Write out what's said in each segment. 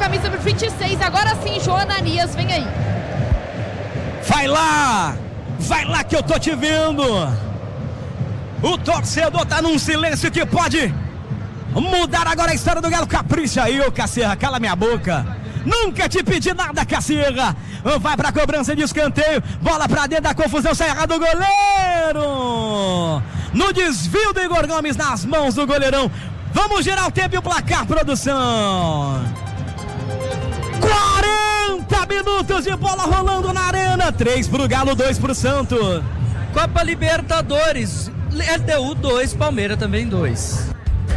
camisa número 26. Agora sim, João Ananias, vem aí. Vai lá que eu tô te vendo. O torcedor tá num silêncio que pode mudar agora a história do Galo. Capricha aí, ô Cacierra, cala minha boca. Nunca te pedi nada, Cacierra. Vai pra cobrança de escanteio. Bola pra dentro da confusão, sai errado o goleiro. No desvio do Igor Gomes nas mãos do goleirão. Vamos girar o tempo e o placar, produção. 40 minutos de bola rolando na arena. 3 pro Galo, 2 pro Santos. Copa Libertadores. LDU 2, Palmeiras também 2.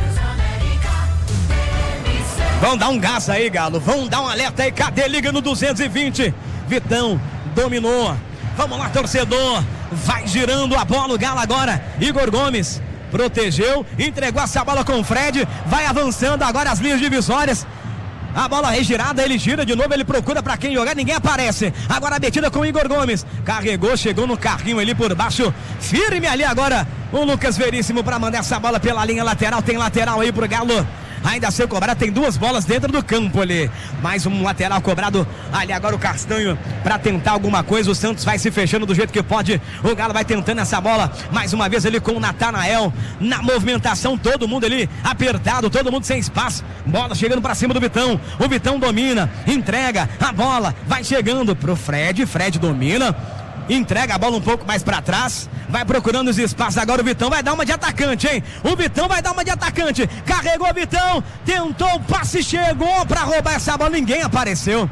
Vão dar um gás aí, Galo. Vão dar um alerta aí. Cadê? Liga no 220. Vitão dominou. Vamos lá, torcedor. Vai girando a bola o Galo agora. Igor Gomes protegeu, entregou essa bola com o Fred. Vai avançando agora as linhas divisórias. A bola regirada, ele gira de novo, ele procura pra quem jogar, ninguém aparece. Agora a metida com o Igor Gomes. Carregou, chegou no carrinho ali por baixo. Firme ali agora o Lucas Veríssimo pra mandar essa bola pela linha lateral. Tem lateral aí pro Galo. Ainda sem cobrar, tem 2 bolas dentro do campo ali. Mais um lateral cobrado ali agora o Castanho pra tentar alguma coisa. O Santos vai se fechando do jeito que pode. O Galo vai tentando essa bola. Mais uma vez ali com o Natanael na movimentação. Todo mundo ali apertado, todo mundo sem espaço. Bola chegando pra cima do Vitão. O Vitão domina, entrega a bola. Vai chegando pro Fred. Fred domina. Entrega a bola um pouco mais pra trás. Vai procurando os espaços. Agora o Vitão vai dar uma de atacante, hein? O Vitão vai dar uma de atacante. Carregou o Vitão. Tentou o passe. Chegou pra roubar essa bola. Ninguém apareceu.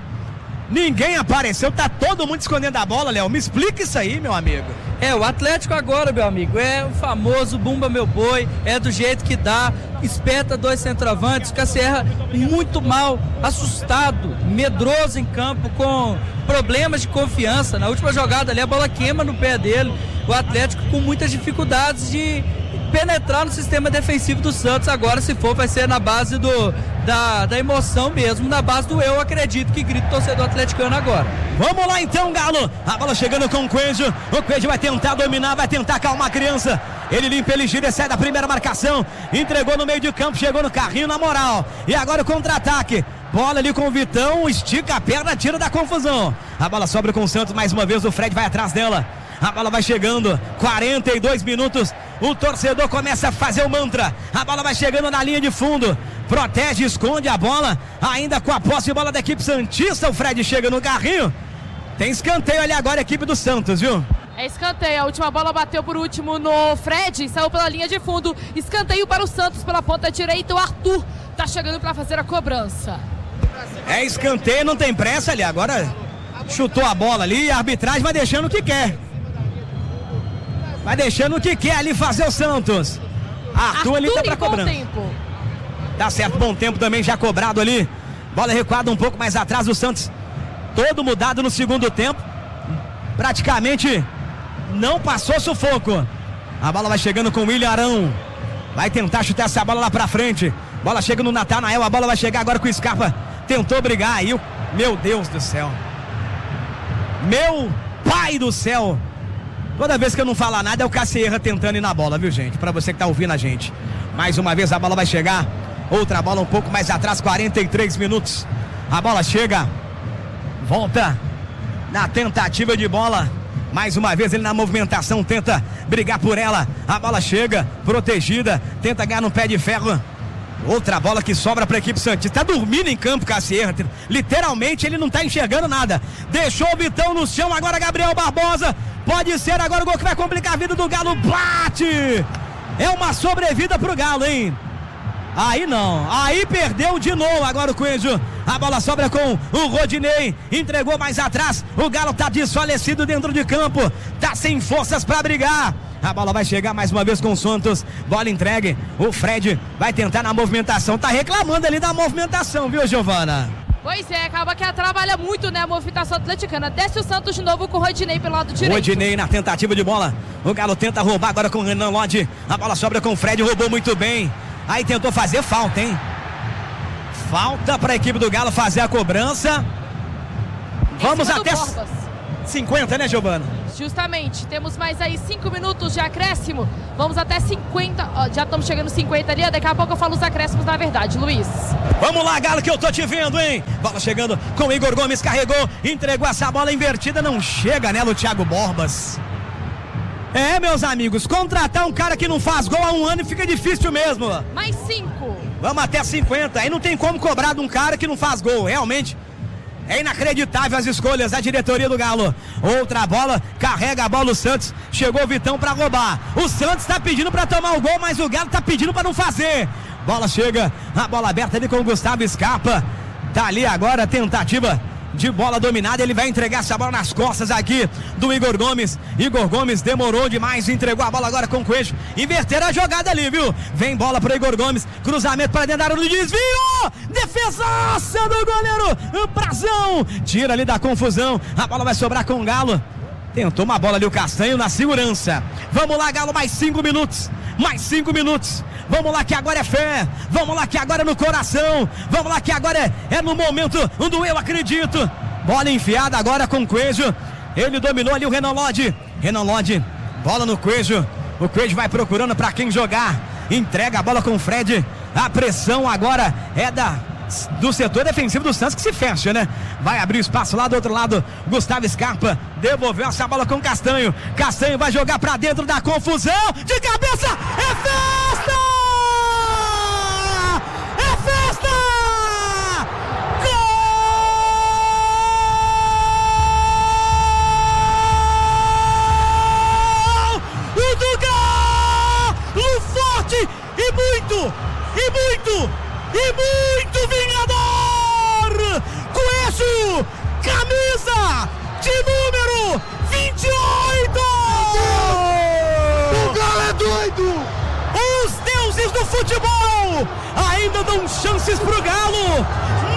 Tá todo mundo escondendo a bola, Léo. Me explica isso aí, meu amigo. O Atlético agora, meu amigo, é o famoso bumba meu boi. É do jeito que dá. Espeta 2 centroavantes. Cacierra muito mal, assustado, medroso em campo, com problemas de confiança. Na última jogada ali a bola queima no pé dele. O Atlético com muitas dificuldades de penetrar no sistema defensivo do Santos. Agora, se for, vai ser na base da emoção mesmo, na base do eu acredito, que grita o torcedor atleticano agora. Vamos lá então, Galo. A bola chegando com o Coelho. O Coelho vai tentar dominar, vai tentar acalmar a criança. Ele limpa, ele gira, sai da primeira marcação. Entregou no meio de campo, chegou no carrinho na moral. E agora o contra-ataque. Bola ali com o Vitão, estica a perna, tira da confusão. A bola sobra com o Santos mais uma vez, o Fred vai atrás dela. A bola vai chegando, 42 minutos. O torcedor começa a fazer o mantra. A bola vai chegando na linha de fundo. Protege, esconde a bola. Ainda com a posse de bola da equipe santista. O Fred chega no carrinho. Tem escanteio ali agora, a equipe do Santos, viu? É escanteio, a última bola bateu por último no Fred, saiu pela linha de fundo. Escanteio para o Santos pela ponta direita. O Arthur tá chegando para fazer a cobrança. É escanteio, não tem pressa ali. Agora chutou a bola ali e a arbitragem vai deixando o que quer. Vai deixando o que quer ali fazer o Santos. Arthur ali tá pra cobrança. Tempo. Tá certo, bom tempo também já cobrado ali. Bola recuada um pouco mais atrás, o Santos todo mudado no segundo tempo. Praticamente não passou sufoco. A bola vai chegando com o William Arão. Vai tentar chutar essa bola lá pra frente. Bola chega no Natanael, a bola vai chegar agora com o Scarpa. Tentou brigar aí. Meu Deus do céu. Meu pai do céu. Toda vez que eu não falar nada é o Cacierra tentando ir na bola, viu, gente? Pra você que tá ouvindo a gente. Mais uma vez a bola vai chegar. Outra bola um pouco mais atrás, 43 minutos. A bola chega. Volta na tentativa de bola. Mais uma vez ele na movimentação, tenta brigar por ela. A bola chega, protegida. Tenta ganhar no pé de ferro. Outra bola que sobra para a equipe santista. Tá dormindo em campo, Cacierra. Literalmente ele não tá enxergando nada. Deixou o Vitão no chão, agora Gabriel Barbosa. Pode ser agora o gol que vai complicar a vida do Galo. Bate! É uma sobrevida pro Galo, hein? Aí não, aí perdeu de novo agora o Coelho. A bola sobra com o Rodinei. Entregou mais atrás. O Galo tá desfalecido dentro de campo. Tá sem forças para brigar. A bola vai chegar mais uma vez com o Santos. Bola entregue. O Fred vai tentar na movimentação. Tá reclamando ali da movimentação, viu, Giovana? Pois é, acaba que trabalha muito, né, a movimentação atleticana. Desce o Santos de novo com o Rodinei pelo lado direito. Rodinei na tentativa de bola. O Galo tenta roubar agora com o Renan Lodge. A bola sobra com o Fred, roubou muito bem. Aí tentou fazer falta, hein? Falta para a equipe do Galo fazer a cobrança. Vamos até... 50, né, Giovana? Justamente, temos mais aí 5 minutos de acréscimo. Vamos até 50, ó, já estamos chegando 50 ali, daqui a pouco eu falo os acréscimos na verdade, Luiz. Vamos lá, Galo, que eu tô te vendo, hein? Bola chegando com o Igor Gomes, carregou, entregou essa bola invertida, não chega nela o Thiago Borbas. É, meus amigos, contratar um cara que não faz gol há um ano fica difícil mesmo. Mais 5. Vamos até 50, aí não tem como cobrar de um cara que não faz gol, realmente. É inacreditável as escolhas da diretoria do Galo. Outra bola, carrega a bola o Santos. Chegou o Vitão pra roubar. O Santos tá pedindo pra tomar o gol, mas o Galo tá pedindo pra não fazer. Bola chega, a bola aberta ali com o Gustavo Scarpa. Tá ali agora a tentativa de bola dominada, ele vai entregar essa bola nas costas aqui do Igor Gomes. Igor Gomes demorou demais, entregou a bola agora com o Coelho. Inverteram a jogada ali, viu? Vem bola pro Igor Gomes, cruzamento para dentro da área do desvio, defesaça do goleiro Brazão, tira ali da confusão, a bola vai sobrar com o Galo. Tentou uma bola ali o Castanho na segurança. Vamos lá, Galo, mais 5 minutos. Mais 5 minutos. Vamos lá que agora é fé. Vamos lá que agora é no coração. Vamos lá que agora é no momento onde eu acredito. Bola enfiada agora com o Coelho. Ele dominou ali o Renan Lodge. Renan Lodge, bola no Coelho. O Coelho vai procurando para quem jogar. Entrega a bola com o Fred. A pressão agora é do setor defensivo do Santos, que se fecha, né? Vai abrir espaço lá do outro lado. Gustavo Scarpa devolveu essa bola com Castanho. Castanho vai jogar pra dentro da confusão. De cabeça, é festa! É festa! Gol! O do Galo! Forte e muito! E muito! E muito vingador! Coelho, camisa de número 28! O Galo é doido! Os deuses do futebol ainda dão chances pro Galo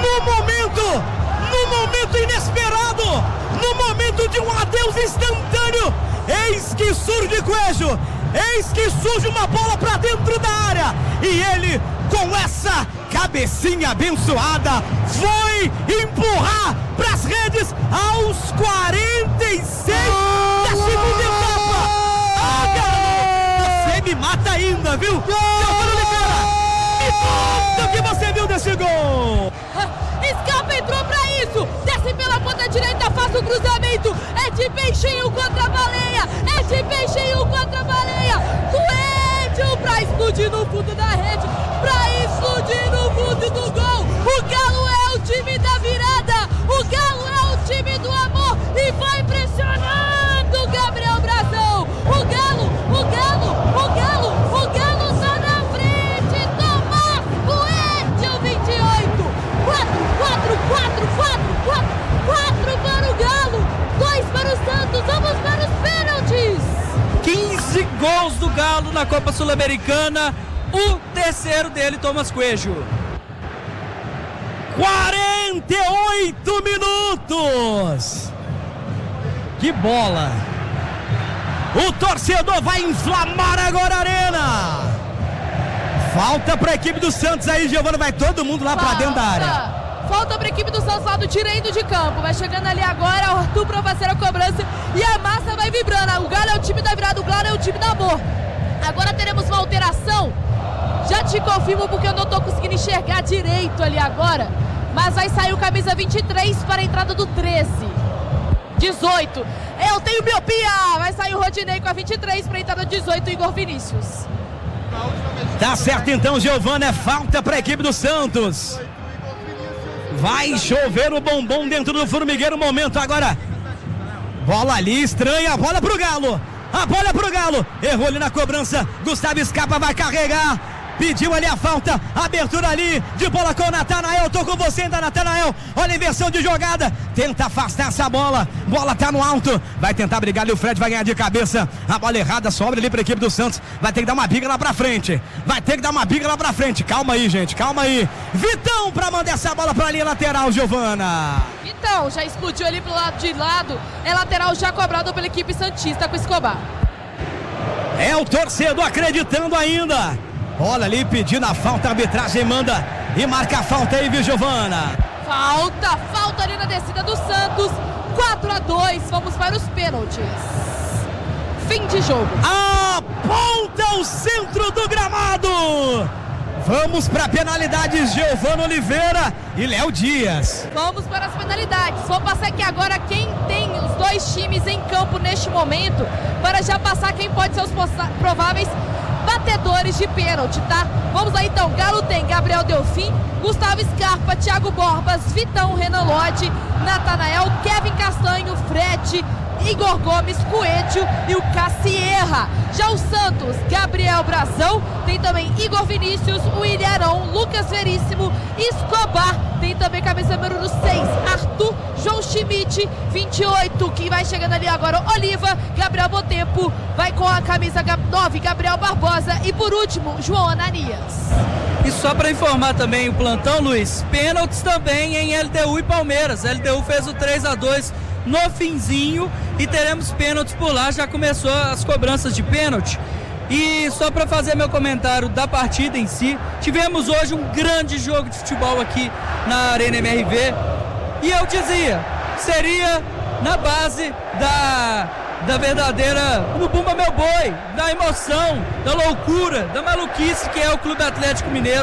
no momento inesperado, no momento de um adeus instantâneo. Eis que surge Coelho, eis que surge uma bola pra dentro da área e ele, com essa cabecinha abençoada, foi empurrar pras redes aos 46 da segunda etapa. Ah, Galo, você me mata ainda, viu? Giovana Oliveira, me conta o que você viu desse gol. Scarpa entrou pra isso, desce pela ponta direita, faz o cruzamento, é de peixinho contra a baleia, é de peixinho contra a baleia. Coelho pra explodir no fundo da rede, pra explodir no fundo do gol. O Galo é o time da virada, o Galo é o time do amor e vai pressionando o Gabriel Brazão. O Galo tá na frente, Tomás Coelho, 28. 4 para o Galo, 2 para o Santos, vamos para os pênaltis. 15 gols do Galo na Copa Sul-Americana, o terceiro dele, Tomás Coelho. 48 minutos! Que bola! O torcedor vai inflamar agora a arena! Falta para a equipe do Santos aí, Giovana, vai todo mundo lá para dentro da área. Falta para a equipe do Santos, lado direito de campo. Vai chegando ali agora o Arthur para fazer a cobrança e a massa vai vibrando. O Galo é o time da virada, o Galo é o time do amor. Agora teremos uma alteração. Já te confirmo porque eu não estou conseguindo enxergar direito ali agora. Mas vai sair o camisa 23 para a entrada do 13. 18. Eu tenho miopia. Vai sair o Rodinei com a 23 para a entrada do 18, Igor Vinícius. Tá certo então, Giovana, é falta para a equipe do Santos. Vai chover o bombom dentro do formigueiro, momento agora. Bola ali, estranha, a bola pro Galo. A bola é pro Galo. Errou ali na cobrança. Gustavo Scarpa vai carregar. Pediu ali a falta, abertura ali, de bola com o Natanael, tô com você ainda, Natanael, olha a inversão de jogada, tenta afastar essa bola tá no alto, vai tentar brigar ali, o Fred vai ganhar de cabeça, a bola errada sobra ali pra equipe do Santos, vai ter que dar uma biga lá pra frente, calma aí gente, calma aí, Vitão pra mandar essa bola pra linha lateral, Giovana. Vitão já explodiu ali pro lado de lado, é lateral já cobrado pela equipe santista com Escobar. É o torcedor acreditando ainda. Bola ali pedindo a falta, a arbitragem manda e marca a falta aí, viu, Giovana? Falta certo ali na descida do Santos. 4-2, vamos para os pênaltis. Fim de jogo. Aponta o centro do gramado. Vamos para penalidades, Giovana Oliveira e Léo Dias. Vamos para as penalidades. Vou passar aqui agora quem tem os dois times em campo neste momento, para já passar quem pode ser os prováveis batedores de pênalti, tá? Vamos lá então. Galo tem Gabriel Delfim, Gustavo Scarpa, Thiago Borbas, Vitão, Renan Lodge, Natanael, Kevin Castanho, Fred, Igor Gomes, Coelho e o Cassierra. Já o Santos, Gabriel Brazão, tem também Igor Vinícius, William Arão, Lucas Veríssimo, Escobar, tem também camisa número 6, Arthur, João Schmidt, 28, que vai chegando ali agora, Oliva, Gabriel Botempo, vai com a camisa 9, Gabriel Barbosa e por último, João Ananias. E só para informar também o plantão, Luiz, pênaltis também em LDU e Palmeiras. LDU fez o 3-2 no finzinho e teremos pênaltis por lá, já começou as cobranças de pênalti. E só para fazer meu comentário da partida em si, tivemos hoje um grande jogo de futebol aqui na Arena MRV e eu dizia, seria na base da verdadeira, no Bumba Meu Boi, da emoção, da loucura, da maluquice que é o Clube Atlético Mineiro,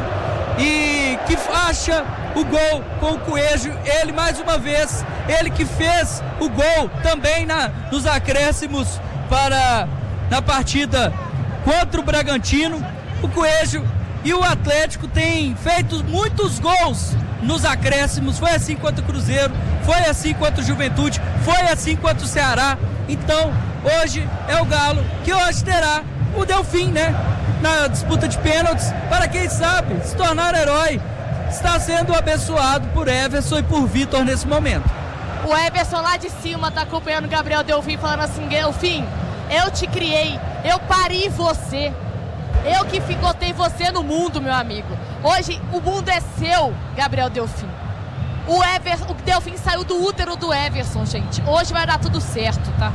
e que acha o gol com o Coelho, ele mais uma vez, ele que fez o gol também nos acréscimos na partida contra o Bragantino. O Coelho e o Atlético têm feito muitos gols nos acréscimos, foi assim contra o Cruzeiro, foi assim contra o Juventude, foi assim contra o Ceará. Então hoje é o Galo que hoje terá o Delfim, né, na disputa de pênaltis, para quem sabe se tornar herói. Está sendo abençoado por Everson e por Vitor nesse momento. O Everson lá de cima tá acompanhando o Gabriel Delfim, falando assim: Delfim, eu te criei, eu pari você, eu que botei você no mundo, meu amigo. Hoje o mundo é seu, Gabriel Delfim. O Delfim saiu do útero do Everson, gente. Hoje vai dar tudo certo, tá?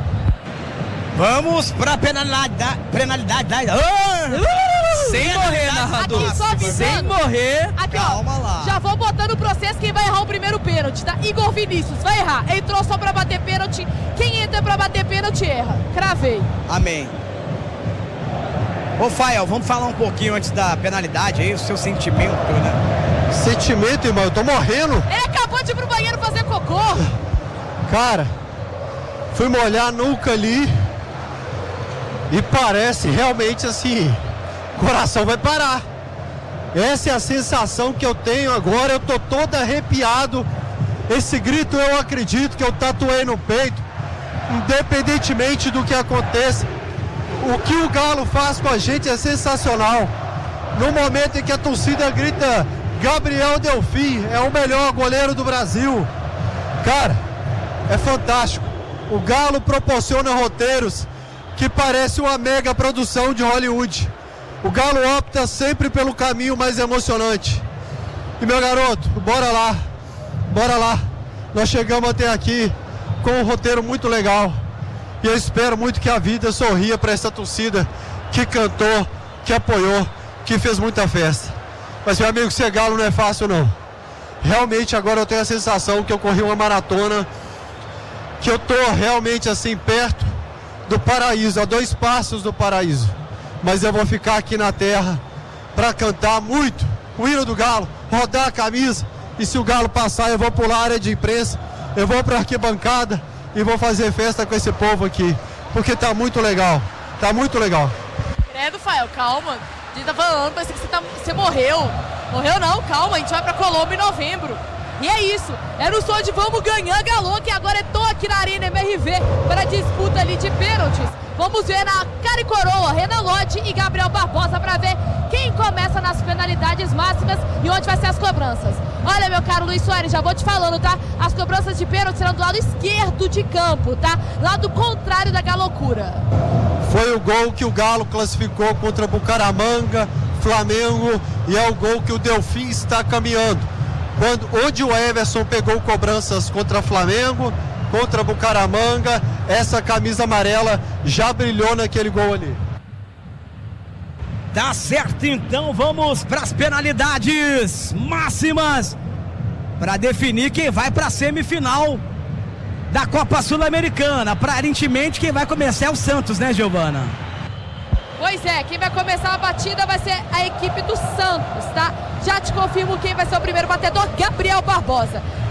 Vamos pra penalidade. Sem morrer, narrador. Aqui, só avisando. Sem morrer. Aqui, calma ó, lá. já vou botando o processo quem vai errar o primeiro pênalti, tá? Igor Vinícius vai errar. Entrou só pra bater pênalti. Quem entra pra bater pênalti erra. Cravei. Amém. Ô, Fael, vamos falar um pouquinho antes da penalidade aí, o seu sentimento, né? Sentimento, irmão, eu tô morrendo. Ele acabou de ir pro banheiro fazer cocô. Cara, fui molhar a nuca ali e parece realmente assim, o coração vai parar. Essa é a sensação que eu tenho agora, eu tô todo arrepiado. Esse grito eu acredito que eu tatuei no peito, independentemente do que aconteça. O que o Galo faz com a gente é sensacional. No momento em que a torcida grita Gabriel Delfim é o melhor goleiro do Brasil, cara, é fantástico. O Galo proporciona roteiros que parece uma mega produção de Hollywood. O Galo opta sempre pelo caminho mais emocionante. E meu garoto, bora lá, bora lá. Nós chegamos até aqui com um roteiro muito legal. E eu espero muito que a vida sorria para essa torcida que cantou, que apoiou, que fez muita festa. Mas, meu amigo, ser Galo não é fácil, não. Realmente, agora eu tenho a sensação que eu corri uma maratona, que eu tô realmente, assim, perto do paraíso, a 2 passos do paraíso. Mas eu vou ficar aqui na terra para cantar muito o hino do Galo, rodar a camisa, e se o Galo passar, eu vou pular a área de imprensa, eu vou para a arquibancada e vou fazer festa com esse povo aqui, porque tá muito legal, tá muito legal. Credo, Fael, calma. A gente tá falando, parece que você morreu. Morreu não, calma, a gente vai pra Colômbia em novembro. E é isso, era o som de vamos ganhar, Galo, que agora eu tô aqui na Arena MRV para a disputa ali de pênaltis. Vamos ver na cara e coroa, Renan Lodge e Gabriel Barbosa, para ver quem começa nas penalidades máximas e onde vai ser as cobranças. Olha, meu caro Luiz Soares, já vou te falando, tá? As cobranças de pênalti serão do lado esquerdo de campo, tá? Lado contrário da galocura. Foi o gol que o Galo classificou contra Bucaramanga, Flamengo, e é o gol que o Delfim está caminhando. Onde o Everson pegou cobranças contra Flamengo, contra Bucaramanga, essa camisa amarela já brilhou naquele gol ali. Tá certo, então vamos para as penalidades máximas para definir quem vai para a semifinal da Copa Sul-Americana. Aparentemente quem vai começar é o Santos, né, Giovana? Pois é, quem vai começar a batida vai ser a equipe do Santos, tá? Já te confirmo quem vai ser o primeiro batedor, Gabriel Barbosa.